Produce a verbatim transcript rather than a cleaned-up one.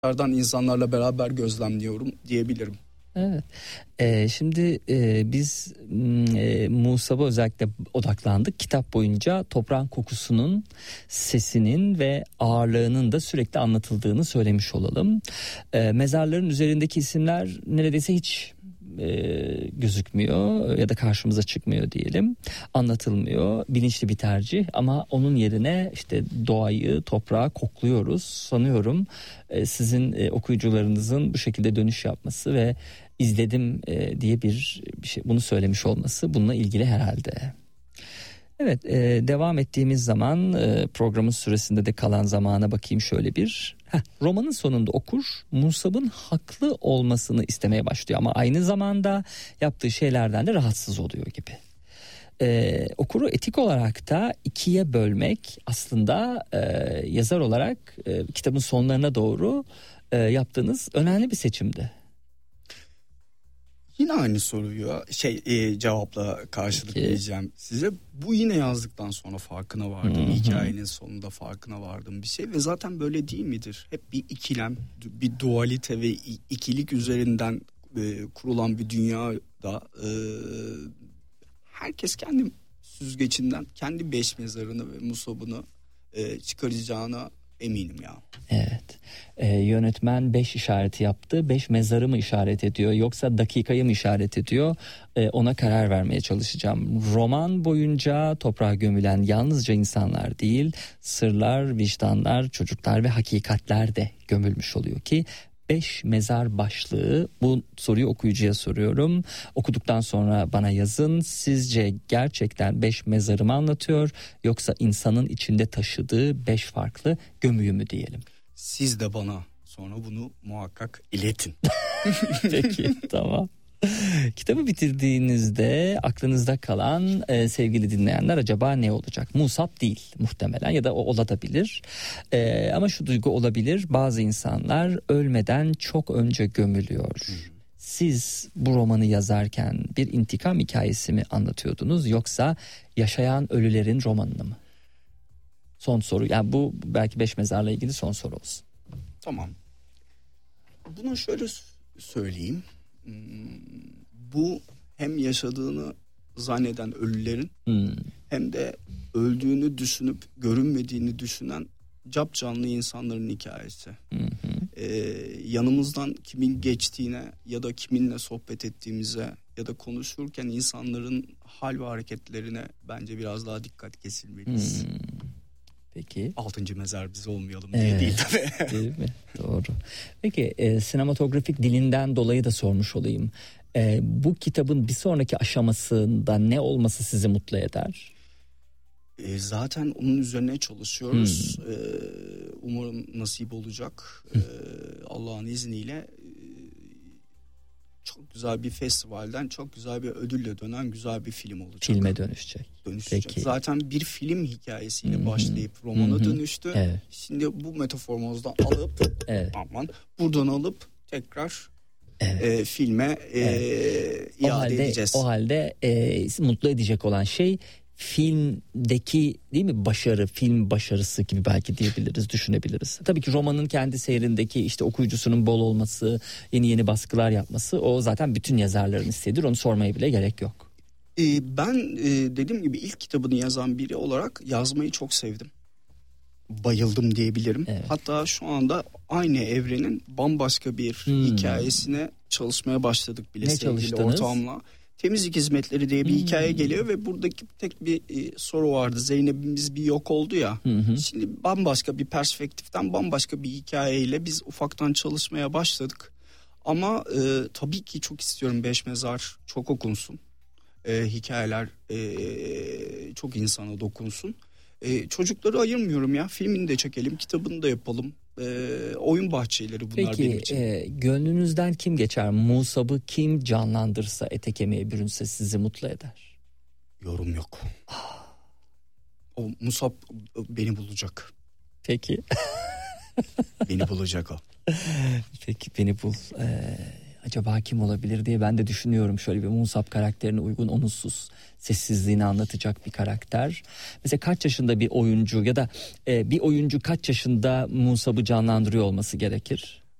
Dışarıdan insanlarla beraber gözlemliyorum diyebilirim. Evet. Ee, şimdi e, biz e, Musab'a özellikle odaklandık. Kitap boyunca toprağın kokusunun, sesinin ve ağırlığının da sürekli anlatıldığını söylemiş olalım. E, mezarların üzerindeki isimler neredeyse hiç e, gözükmüyor ya da karşımıza çıkmıyor diyelim. Anlatılmıyor. Bilinçli bir tercih ama onun yerine işte doğayı, toprağı kokluyoruz. Sanıyorum e, sizin e, okuyucularınızın bu şekilde dönüş yapması ve izledim e, diye bir, bir şey bunu söylemiş olması bununla ilgili herhalde. Evet, e, devam ettiğimiz zaman e, programın süresinde de kalan zamana bakayım şöyle bir. Heh, romanın sonunda okur Musab'ın haklı olmasını istemeye başlıyor ama aynı zamanda yaptığı şeylerden de rahatsız oluyor gibi. Ee, okuru etik olarak da ikiye bölmek aslında e, yazar olarak e, kitabın sonlarına doğru e, yaptığınız önemli bir seçimdi. Yine aynı soruyu şey e, cevapla karşılık vereceğim size. Bu yine yazdıktan sonra farkına vardım. Hı-hı. Hikayenin sonunda farkına vardım bir şey ve zaten böyle değil midir? Hep bir ikilem, bir dualite ve ikilik üzerinden e, kurulan bir dünyada e, herkes kendi süzgecinden kendi beş mezarını ve musabını e, çıkaracağına eminim ya. Evet. Ee, yönetmen beş işareti yaptı. Beş mezarı mı işaret ediyor yoksa dakikayı mı işaret ediyor? Ee, ona karar vermeye çalışacağım. Roman boyunca toprağa gömülen yalnızca insanlar değil, sırlar, vicdanlar, çocuklar ve hakikatler de gömülmüş oluyor ki beş mezar başlığı, bu soruyu okuyucuya soruyorum. Okuduktan sonra bana yazın. Sizce gerçekten beş mezarı mı anlatıyor yoksa insanın içinde taşıdığı beş farklı gömüyü mü diyelim? Siz de bana sonra bunu muhakkak iletin. Peki, tamam. Kitabı bitirdiğinizde aklınızda kalan e, sevgili dinleyenler acaba ne olacak? Musab değil muhtemelen ya da o olabilir. E, ama şu duygu olabilir. Bazı insanlar ölmeden çok önce gömülüyor. Siz bu romanı yazarken bir intikam hikayesi mi anlatıyordunuz yoksa yaşayan ölülerin romanını mı? Son soru. Yani bu belki beş mezarla ilgili son soru olsun. Tamam. Bunu şöyle söyleyeyim. Bu hem yaşadığını zanneden ölülerin hmm. hem de öldüğünü düşünüp görünmediğini düşünen capcanlı insanların hikayesi. Hmm. Ee, yanımızdan kimin geçtiğine ya da kiminle sohbet ettiğimize ya da konuşurken insanların hal ve hareketlerine bence biraz daha dikkat kesilmeliyiz. Hmm. Peki. Altıncı mezar biz olmayalım diye evet, değil tabii. Değil mi? Doğru. Peki e, sinematografik dilinden dolayı da sormuş olayım. E, bu kitabın bir sonraki aşamasında ne olması sizi mutlu eder? E, zaten onun üzerine çalışıyoruz. Hmm. E, umarım nasip olacak. E, Allah'ın izniyle e, çok güzel bir festivalden çok güzel bir ödülle dönen güzel bir film olacak. Filme dönüşecek. Dönüşecek. Peki. Zaten bir film hikayesiyle hmm. başlayıp romana hmm. dönüştü. Evet. Şimdi bu metaforumuzdan alıp evet. aman buradan alıp tekrar evet. e, filme e, evet. iade o halde, edeceğiz. O halde e, mutlu edecek olan şey filmdeki değil mi başarı, film başarısı gibi belki diyebiliriz, düşünebiliriz. Tabii ki romanın kendi seyrindeki işte okuyucusunun bol olması, yeni yeni baskılar yapması o zaten bütün yazarların isteğidir. Onu sormaya bile gerek yok. Ee, ben e, dediğim gibi ilk kitabını yazan biri olarak yazmayı çok sevdim. Bayıldım diyebilirim. Evet. Hatta şu anda aynı evrenin bambaşka bir hmm. hikayesine çalışmaya başladık bile ne sevgili ortağımla. Temizlik hizmetleri diye bir hmm. hikaye geliyor ve buradaki tek bir e, soru vardı. Zeynep'imiz bir yok oldu ya. Hmm. Şimdi bambaşka bir perspektiften bambaşka bir hikayeyle biz ufaktan çalışmaya başladık. Ama e, tabii ki çok istiyorum beş mezar çok okunsun. E, hikayeler e, çok insana dokunsun. E, çocukları ayırmıyorum ya. Filmini de çekelim, kitabını da yapalım. E, oyun bahçeleri bunlar Peki, benim için. Peki e, gönlünüzden kim geçer? Musab'ı kim canlandırsa, ete kemiğe bürünse sizi mutlu eder? Yorum yok. O Musab beni bulacak. Peki. Beni bulacak o. Peki beni bul. Ee, acaba kim olabilir diye ben de düşünüyorum. Şöyle bir Musab karakterine uygun, onursuz, sessizliğini anlatacak bir karakter. Mesela kaç yaşında bir oyuncu ya da e, bir oyuncu kaç yaşında Musab'ı canlandırıyor olması gerekir?